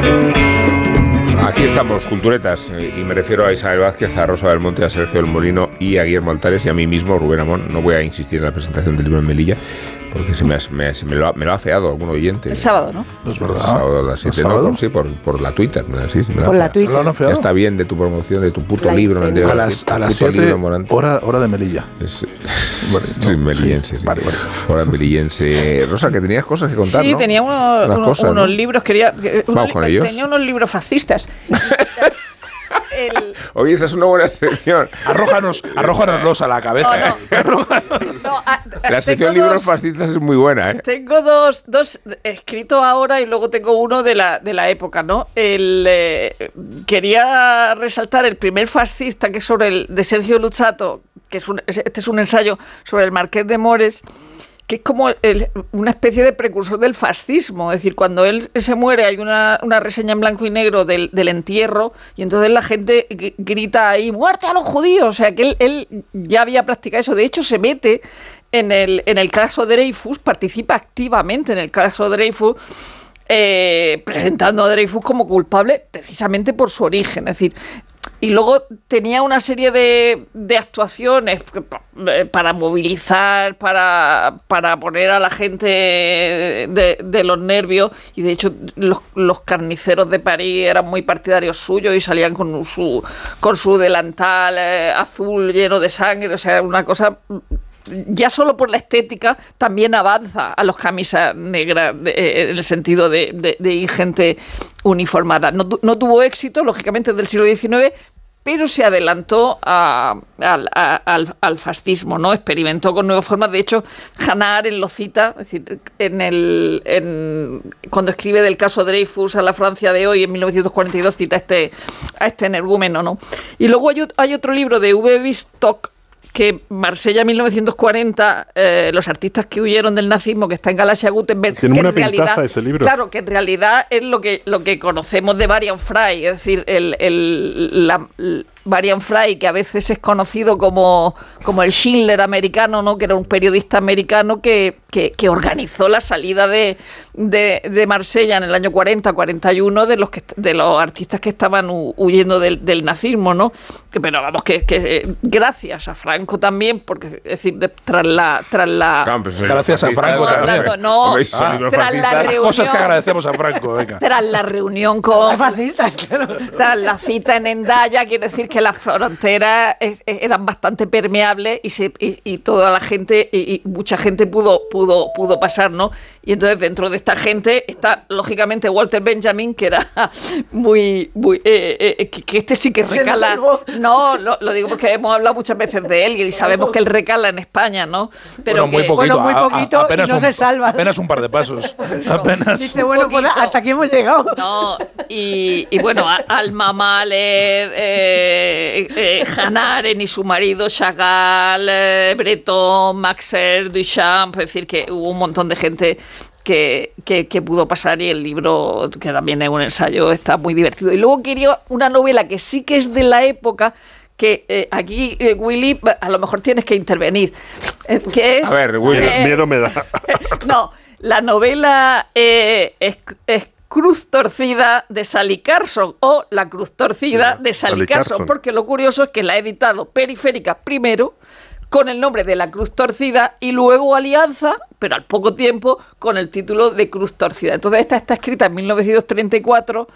Aquí estamos, culturetas, y me refiero a Isabel Vázquez, a Rosa del Monte, a Sergio del Molino y a Guillermo Altares y a mí mismo, Rubén Amón. No voy a insistir en la presentación del libro en Melilla, porque me lo ha afeado algún oyente. El sábado, ¿no? No es verdad. El sábado a las 7, ¿no? Sí, por la Twitter. Sí, por la Twitter. Ya está bien de tu promoción, de tu puto libro. A las 7, hora de Melilla. Sí, melillense. Sí. Vale. Hora melillense. Rosa, que tenías cosas que contar, sí, ¿no? Tenía unos libros, Vamos con ellos. Tenía unos libros fascistas. Oye, esa es una buena sección. Arrójanoslos a la cabeza. La sección libros fascistas es muy buena, ¿eh? Tengo dos escritos ahora y luego tengo uno de la época, ¿no? Quería resaltar el primer fascista, que es de Sergio Luzzatto, que este es un ensayo sobre el Marqués de Mores, que es como una especie de precursor del fascismo. Es decir, cuando él se muere hay una reseña en blanco y negro del entierro, y entonces la gente grita ahí, ¡muerte a los judíos! O sea, que él ya había practicado eso. De hecho, se mete en el caso Dreyfus, participa activamente en el caso Dreyfus, presentando a Dreyfus como culpable precisamente por su origen. Es decir, y luego tenía una serie de actuaciones para movilizar, para poner a la gente de los nervios, y de hecho los carniceros de París eran muy partidarios suyos y salían con su delantal azul lleno de sangre. O sea, una cosa... Ya solo por la estética también avanza a los camisas negras en el sentido de ir gente uniformada. No tuvo éxito, lógicamente, del siglo XIX, pero se adelantó al fascismo, ¿no? Experimentó con nuevas formas. De hecho, Hannah Arendt lo cita, es decir, cuando escribe del caso Dreyfus a la Francia de hoy, en 1942, cita a este energúmeno, ¿no? Y luego hay otro libro de V. Stock, que Marsella 1940, los artistas que huyeron del nazismo, que está en Galaxia Gutenberg, tiene una pintaza realidad, ese libro. Claro, que en realidad es lo que conocemos de Varian Fry, es decir, Varian Fry, que a veces es conocido como el Schindler americano, ¿no? Que era un periodista americano que organizó la salida de Marsella en el año 40-41 de los artistas que estaban huyendo del nazismo, ¿no? Pero vamos, que gracias a Franco también, porque es decir, tras la gracias a Franco también. Tras la reunión, cosas que agradecemos a Franco, venga. Tras la reunión con fascistas, claro. Tras la cita en Hendaya, quiero decir que las fronteras eran bastante permeables y toda la gente y mucha gente pudo pasar, ¿no? Y entonces dentro de esta gente está lógicamente Walter Benjamin, que era muy que este sí que recala. No, lo digo porque hemos hablado muchas veces de él y sabemos que él recala en España, ¿no? Pero muy poquito y no se salva. Apenas un par de pasos. Apenas. Dice, bueno, pues hasta aquí hemos llegado. No, y bueno, Alma Mahler, Hannah Arendt y su marido Chagall, Breton, Maxer, Duchamp, es decir, que hubo un montón de gente que pudo pasar, y el libro, que también es un ensayo, está muy divertido. Y luego quería una novela que sí que es de la época, que aquí, Willy, a lo mejor tienes que intervenir. Que es, a ver, Willy. Miedo me da. No, la novela es Cruz Torcida de Sally Carson, o La Cruz Torcida de Sally Carson, porque lo curioso es que la ha editado Periférica primero con el nombre de La Cruz Torcida y luego Alianza, pero al poco tiempo, con el título de Cruz Torcida. Entonces esta está escrita en 1934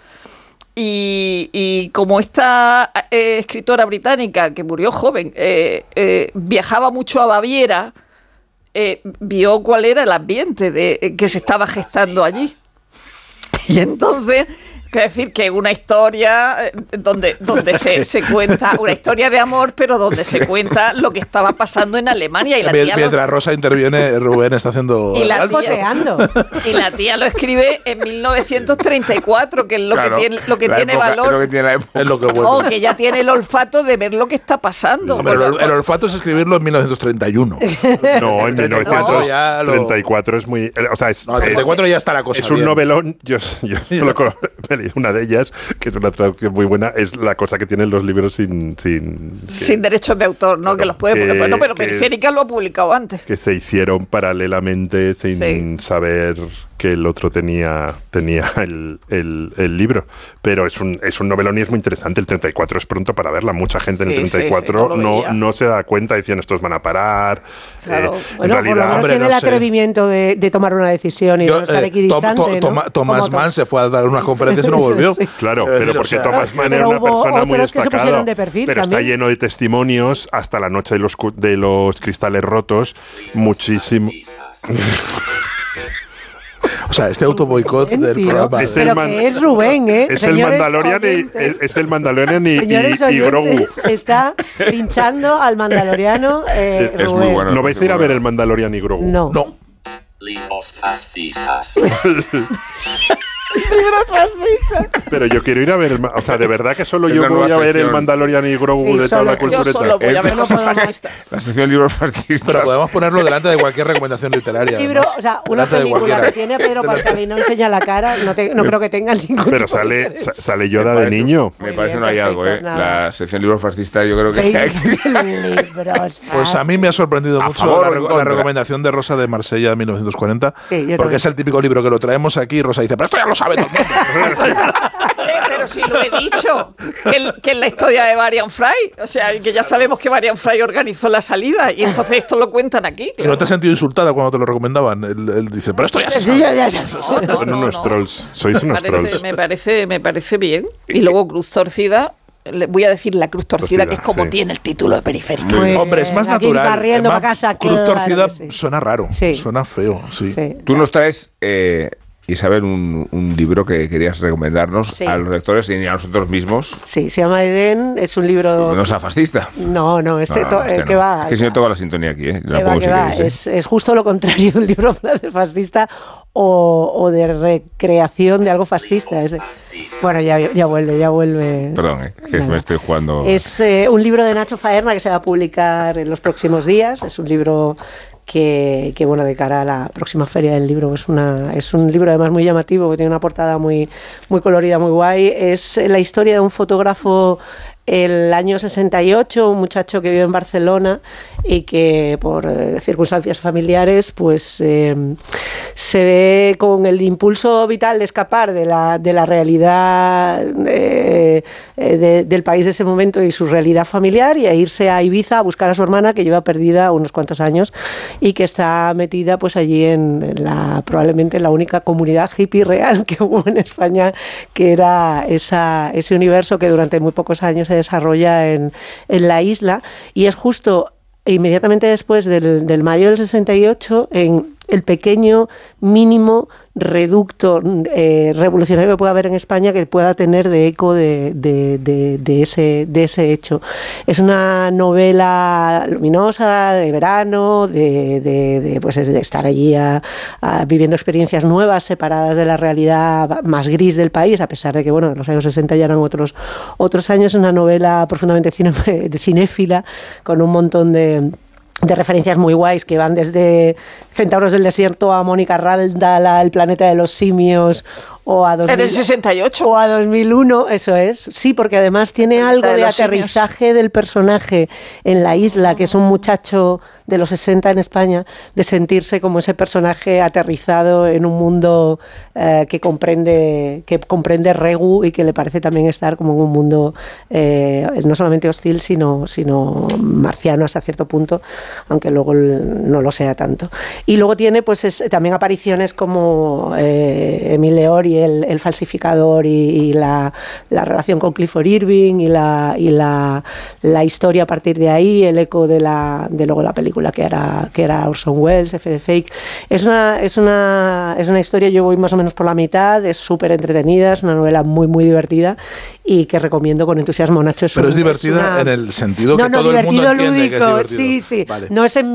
y como esta escritora británica, que murió joven, viajaba mucho a Baviera, vio cuál era el ambiente que se estaba gestando allí. Y entonces, quiero decir que una historia donde se cuenta, una historia de amor, pero donde se cuenta lo que estaba pasando en Alemania. Y la tía mientras Rosa interviene, Rubén está haciendo... Y la tía lo escribe en 1934, que es lo que tiene valor. Es lo que bueno. No, que ya tiene el olfato de ver lo que está pasando. No, pero el olfato es escribirlo en 1931. No, en 1934 es muy... O sea, en 34 ya está la cosa. Es un novelón. Yo he leído una de ellas, que es una traducción muy buena, es la cosa que tienen los libros sin derechos de autor, ¿no? Que los puede publicar. Pero Periférica lo ha publicado antes. Que se hicieron paralelamente sin saber el otro tenía el libro. Pero es un novelón y es muy interesante. El 34 es pronto para verla. Mucha gente en el 34 no se da cuenta, decían estos van a parar. Claro. Bueno, en realidad, por lo menos tiene el atrevimiento de tomar una decisión y no estar equidistante. Thomas Mann se fue a dar unas conferencias y no volvió. Sí. Claro, pero porque Thomas Mann era una persona muy destacada. Pero está lleno de testimonios hasta la noche de los cristales rotos. Muchísimo. O sea, este autoboicot del programa. Es Rubén, ¿eh? Es el Mandalorian y Grogu. Está pinchando al Mandaloriano. Es muy bueno. ¿No vais a ir a ver el Mandalorian y Grogu? No. Libros fascistas. Libros fascistas. Pero yo quiero ir a ver o sea, de verdad que solo yo voy a ver el Mandalorian y Grogu de toda la cultureta. Yo solo voy a ver los fascistas. La sección libros fascistas. Pero podemos ponerlo delante de cualquier recomendación literaria. Libro, o sea, una película que tiene a Pedro Pascal y no enseña la cara, no creo que tenga ningún. Pero sale Yoda de niño. Me parece un hallazgo, La sección libros fascistas yo creo que Pues a mí me ha sorprendido mucho la recomendación de Rosa de Marsella de 1940, porque es el típico libro que lo traemos aquí y Rosa dice, pero esto ya lo sabe todo el mundo. Pero si lo he dicho, que es la historia de Varian Fry, o sea, que ya sabemos que Varian Fry organizó la salida y entonces esto lo cuentan aquí. Claro. ¿Y no te has sentido insultada cuando te lo recomendaban? Él dice, pero esto ya se sabe. Son unos trolls, sois unos trolls. Me parece bien. Y luego Cruz Torcida. Le voy a decir La Cruz Torcida, que es como tiene el título de Periférico. Hombre, es más natural. Es más, casa, Cruz Torcida suena raro, suena feo. Sí. Tú nos traes, Isabel, un libro que querías recomendarnos a los lectores y a nosotros mismos. Sí, se llama Edén, es un libro... No sea fascista. No, que va... Es que si no tengo la sintonía aquí, La pongo si queréis, Es justo lo contrario, un libro fascista o de recreación de algo fascista. Bueno, ya vuelve. Perdón, que me estoy jugando... Es un libro de Nacho Faerna que se va a publicar en los próximos días. Es un libro... Que bueno, de cara a la próxima feria del libro es un libro además muy llamativo, que tiene una portada muy colorida, muy guay. Es la historia de un fotógrafo el año 68, un muchacho que vive en Barcelona y que por circunstancias familiares pues se ve con el impulso vital de escapar de la realidad del país de ese momento y su realidad familiar, y a irse a Ibiza a buscar a su hermana, que lleva perdida unos cuantos años y que está metida pues allí en probablemente la única comunidad hippie real que hubo en España, que era ese universo que durante muy pocos años se desarrolla en la isla, y es justo inmediatamente después del mayo del 68 en el pequeño mínimo reducto revolucionario que pueda haber en España, que pueda tener de eco de ese hecho. Es una novela luminosa, de verano, de estar allí viviendo experiencias nuevas, separadas de la realidad más gris del país, a pesar de que bueno, los años 60 ya eran otros años. Es una novela profundamente cinéfila, con un montón de referencias muy guays que van desde Centauros del Desierto a Mónica Raldal, al Planeta de los Simios, o a 2000, en el 68 o a 2001, eso es. Sí, porque además tiene algo de aterrizaje del personaje en la isla, que es un muchacho de los 60 en España, de sentirse como ese personaje aterrizado en un mundo que comprende Regu, y que le parece también estar como en un mundo no solamente hostil, sino marciano hasta cierto punto, aunque luego no lo sea tanto. Y luego tiene pues también apariciones como Emile Leori, el falsificador, y la relación con Clifford Irving, y la historia a partir de ahí, el eco de luego la película que era Orson Welles, F de Fake. Es una historia, yo voy más o menos por la mitad, es súper entretenida, es una novela muy muy divertida y que recomiendo con entusiasmo. Nacho, pero es divertida en el sentido que todo el mundo entiende que es divertido. Sí. Vale. No es en